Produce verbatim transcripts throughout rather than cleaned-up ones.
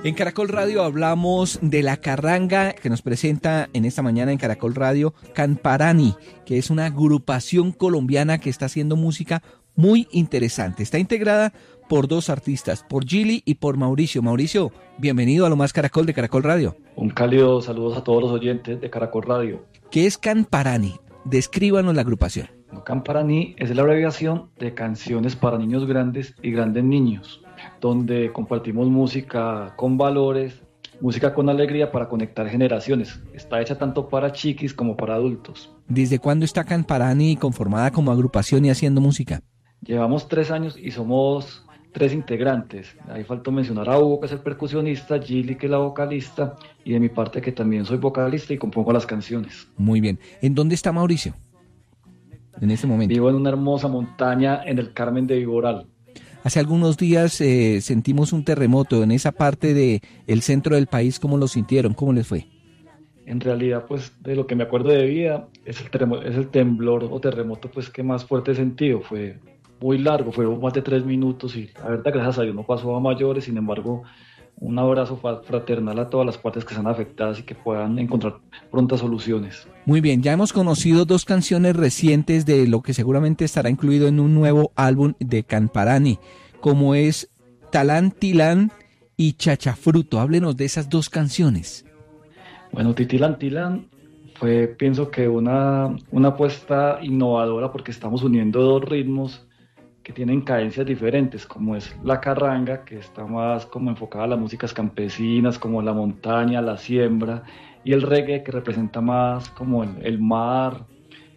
En Caracol Radio hablamos de la carranga que nos presenta en esta mañana en Caracol Radio Canparani, que es una agrupación colombiana que está haciendo música muy interesante. Está integrada por dos artistas, por Gili y por Mauricio. Mauricio, bienvenido a Lo Más Caracol de Caracol Radio. Un cálido saludos a todos los oyentes de Caracol Radio. ¿Qué es Canparani? Descríbanos la agrupación. Canparani es la abreviación de Canciones para Niños Grandes y Grandes Niños, donde compartimos música con valores, música con alegría para conectar generaciones. Está hecha tanto para chiquis como para adultos. ¿Desde cuándo está Canparani conformada como agrupación y haciendo música? Llevamos tres años y somos tres integrantes. Ahí faltó mencionar a Hugo, que es el percusionista, Gili, que es la vocalista, y de mi parte, que también soy vocalista y compongo las canciones. Muy bien. ¿En dónde está Mauricio en este momento? Vivo en una hermosa montaña en el Carmen de Viboral. Hace algunos días eh, sentimos un terremoto en esa parte del centro del país. ¿Cómo lo sintieron? ¿Cómo les fue? En realidad, pues, de lo que me acuerdo de vida, es el, terremoto, es el temblor o terremoto pues que más fuerte he sentido. Fue muy largo, fueron más de tres minutos y la verdad, gracias a Dios, no pasó a mayores. Sin embargo, un abrazo fraternal a todas las partes que están afectadas y que puedan encontrar prontas soluciones. Muy bien, ya hemos conocido dos canciones recientes de lo que seguramente estará incluido en un nuevo álbum de Canparani, como es Talán Tilán y Chachafruto. Háblenos de esas dos canciones. Bueno, Titilán Tilán fue, pienso que una, una apuesta innovadora, porque estamos uniendo dos ritmos que tienen cadencias diferentes, como es la carranga, que está más como enfocada a las músicas campesinas, como la montaña, la siembra, y el reggae, que representa más como el, el mar,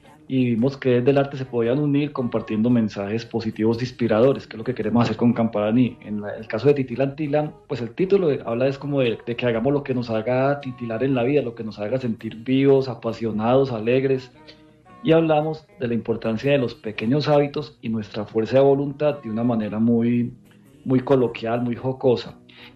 y vimos que desde el arte se podían unir compartiendo mensajes positivos e inspiradores, que es lo que queremos hacer con Canparani. En la, el caso de Titilán Tilán, pues el título de, habla es como de, de que hagamos lo que nos haga titilar en la vida, lo que nos haga sentir vivos, apasionados, alegres, y hablamos de la importancia de los pequeños hábitos y nuestra fuerza de voluntad de una manera muy, muy coloquial, muy jocosa.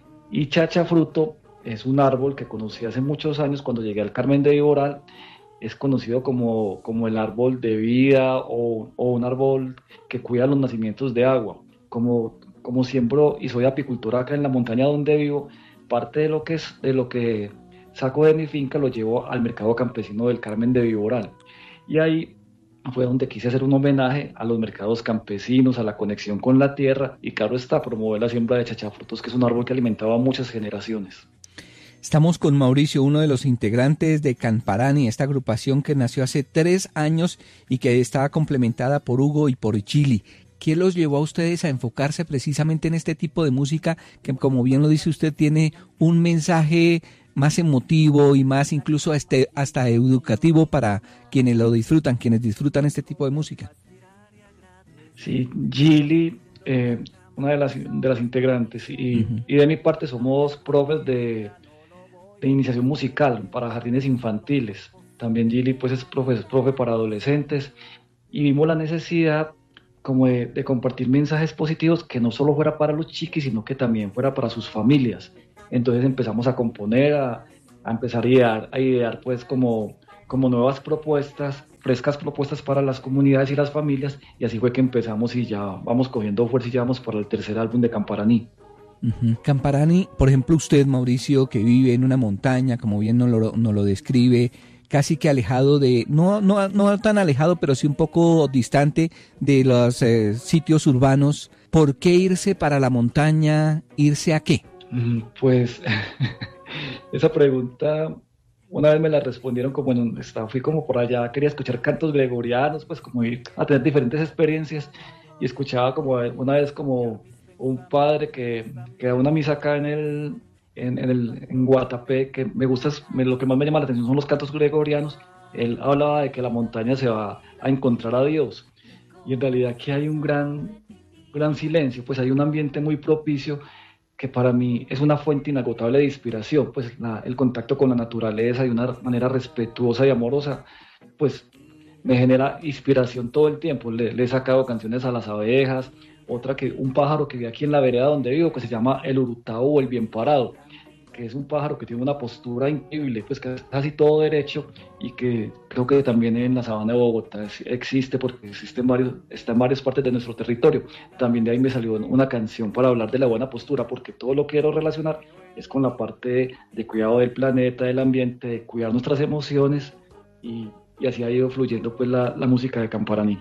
Y Chachafruto es un árbol que conocí hace muchos años cuando llegué al Carmen de Viboral. Es conocido como, como el árbol de vida o, o un árbol que cuida los nacimientos de agua. Como, como siembro y soy apicultor acá en la montaña donde vivo, parte de lo que, es, de lo que saco de mi finca lo llevo al mercado campesino del Carmen de Viboral. Y ahí fue donde quise hacer un homenaje a los mercados campesinos, a la conexión con la tierra y claro está, promover la siembra de chachafrutos, que es un árbol que alimentaba a muchas generaciones. Estamos con Mauricio, uno de los integrantes de Canparani, esta agrupación que nació hace tres años y que estaba complementada por Hugo y por Gili. ¿Qué los llevó a ustedes a enfocarse precisamente en este tipo de música que, como bien lo dice usted, tiene un mensaje más emotivo y más incluso hasta, hasta educativo para quienes lo disfrutan, quienes disfrutan este tipo de música? Sí, Gili, eh, una de las, de las integrantes, y, uh-huh. y de mi parte somos profes de, de iniciación musical para jardines infantiles. También Gili pues es profe, es profe para adolescentes, y vimos la necesidad como de, de compartir mensajes positivos que no solo fuera para los chiquis, sino que también fuera para sus familias. Entonces empezamos a componer, a, a empezar a idear, a idear pues como, como nuevas propuestas, frescas propuestas para las comunidades y las familias, y así fue que empezamos y ya vamos cogiendo fuerza y ya vamos para el tercer álbum de Canparani. Uh-huh. Canparani, por ejemplo usted, Mauricio, que vive en una montaña, como bien nos lo, nos lo describe, casi que alejado de, no, no, no tan alejado, pero sí un poco distante de los eh, sitios urbanos. ¿Por qué irse para la montaña? ¿Irse a qué? Pues esa pregunta una vez me la respondieron como en un estado, fui como por allá, quería escuchar cantos gregorianos, pues como ir a tener diferentes experiencias, y escuchaba como una vez como un padre que, que da una misa acá en el en, en, el, en Guatapé, que me gusta, me, lo que más me llama la atención son los cantos gregorianos. Él hablaba de que la montaña se va a encontrar a Dios, y en realidad aquí hay un gran, gran silencio, pues hay un ambiente muy propicio que para mí es una fuente inagotable de inspiración, pues la, el contacto con la naturaleza de una manera respetuosa y amorosa, pues me genera inspiración todo el tiempo. Le, le he sacado canciones a las abejas, otra que un pájaro que vi aquí en la vereda donde vivo, que se llama el urutao o el bien parado, que es un pájaro que tiene una postura increíble, pues que es casi todo derecho, y que creo que también en la sabana de Bogotá existe, porque existe en varios, está en varias partes de nuestro territorio. También de ahí me salió una canción para hablar de la buena postura, porque todo lo quiero relacionar es con la parte de, de cuidado del planeta, del ambiente, de cuidar nuestras emociones, y, y así ha ido fluyendo pues la, la música de Camparani.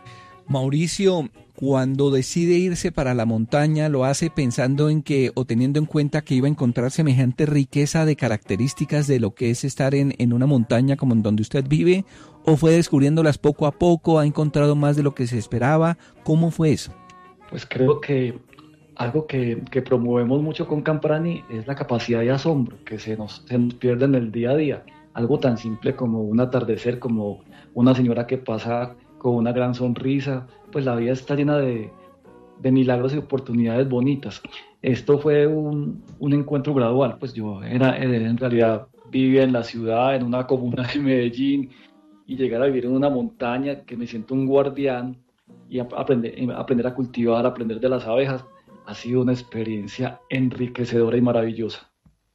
Mauricio, cuando decide irse para la montaña, ¿lo hace pensando en que o teniendo en cuenta que iba a encontrar semejante riqueza de características de lo que es estar en, en una montaña como en donde usted vive? ¿O fue descubriéndolas poco a poco? ¿Ha encontrado más de lo que se esperaba? ¿Cómo fue eso? Pues creo que algo que, que promovemos mucho con Camparani es la capacidad de asombro que se nos, se nos pierde en el día a día. Algo tan simple como un atardecer, como una señora que pasa con una gran sonrisa, pues la vida está llena de, de milagros y oportunidades bonitas. Esto fue un, un encuentro gradual, pues yo era, en realidad vivía en la ciudad, en una comuna de Medellín, y llegar a vivir en una montaña, que me siento un guardián, y aprender, aprender a cultivar, aprender de las abejas, ha sido una experiencia enriquecedora y maravillosa.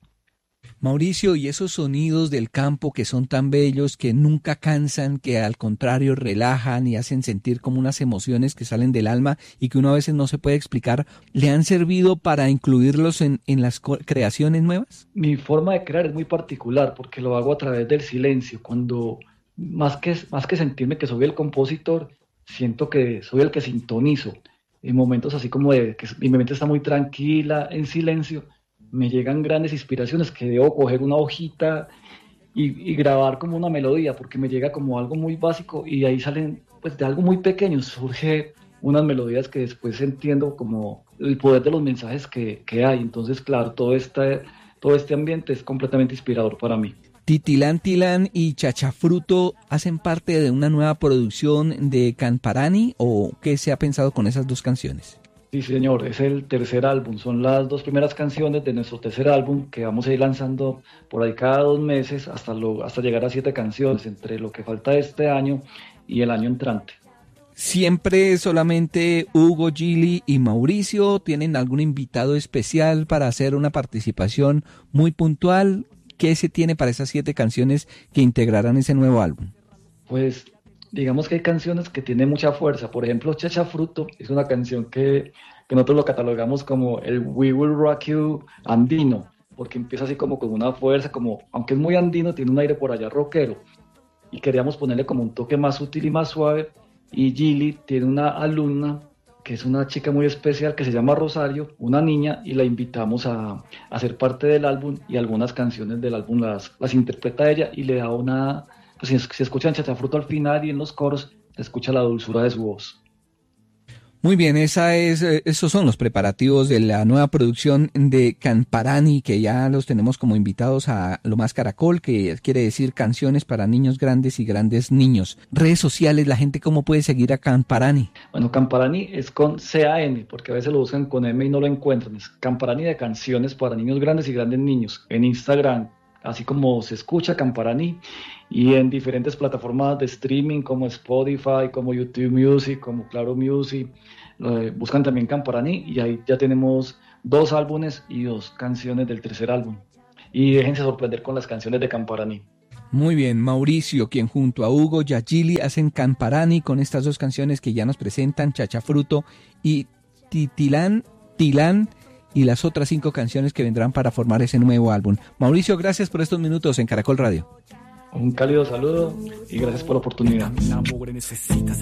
Mauricio, y esos sonidos del campo que son tan bellos, que nunca cansan, que al contrario relajan y hacen sentir como unas emociones que salen del alma y que uno a veces no se puede explicar, ¿le han servido para incluirlos en, en las creaciones nuevas? Mi forma de crear es muy particular porque lo hago a través del silencio. Cuando más que, más que sentirme que soy el compositor, siento que soy el que sintonizo. En momentos así como de que mi mente está muy tranquila, en silencio, me llegan grandes inspiraciones que debo coger una hojita y, y grabar como una melodía, porque me llega como algo muy básico y de ahí salen, pues de algo muy pequeño, surge unas melodías que después entiendo como el poder de los mensajes que, que hay. Entonces, claro, todo este, todo este ambiente es completamente inspirador para mí. Titilán Tilán y Chachafruto hacen parte de una nueva producción de Camparani, ¿o qué se ha pensado con esas dos canciones? Sí, señor, es el tercer álbum, son las dos primeras canciones de nuestro tercer álbum que vamos a ir lanzando por ahí cada dos meses hasta, lo, hasta llegar a siete canciones, entre lo que falta este año y el año entrante. ¿Siempre solamente Hugo, Gili y Mauricio? ¿Tienen algún invitado especial para hacer una participación muy puntual? ¿Qué se tiene para esas siete canciones que integrarán ese nuevo álbum? Pues digamos que hay canciones que tienen mucha fuerza. Por ejemplo, Chachafruto es una canción que, que nosotros lo catalogamos como el We Will Rock You andino, porque empieza así como con una fuerza, como aunque es muy andino, tiene un aire por allá rockero. Y queríamos ponerle como un toque más sutil y más suave. Y Gili tiene una alumna que es una chica muy especial que se llama Rosario, una niña, y la invitamos a, a ser parte del álbum, y algunas canciones del álbum las, las interpreta ella y le da una, pues si se escuchan Chachafruto al final y en los coros, se escucha la dulzura de su voz. Muy bien, esa es, esos son los preparativos de la nueva producción de Camparani, que ya los tenemos como invitados a Lo Más Caracol, que quiere decir canciones para niños grandes y grandes niños. Redes sociales, la gente cómo puede seguir a Camparani. Bueno, Camparani es con C A N, porque a veces lo buscan con M y no lo encuentran. Es Camparani de canciones para niños grandes y grandes niños. En Instagram, así como se escucha Camparani, y en diferentes plataformas de streaming como Spotify, como YouTube Music, como Claro Music. Eh, buscan también Camparani y ahí ya tenemos dos álbumes y dos canciones del tercer álbum. Y déjense sorprender con las canciones de Camparani. Muy bien, Mauricio, quien junto a Hugo y a Gili hacen Camparani con estas dos canciones que ya nos presentan, Chachafruto y Titilán Tilán, y las otras cinco canciones que vendrán para formar ese nuevo álbum. Mauricio, gracias por estos minutos en Caracol Radio. Un cálido saludo y gracias por la oportunidad.